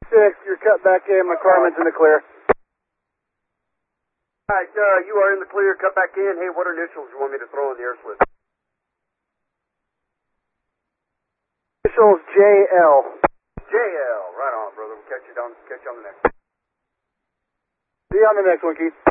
6, you're cut back in. McCormick's in the clear. Alright, you are in the clear, cut back in. Hey, what initials you want me to throw in the air slip? Initials JL. JL, right on, brother. We'll catch you on the next. See you on the next one, Keith.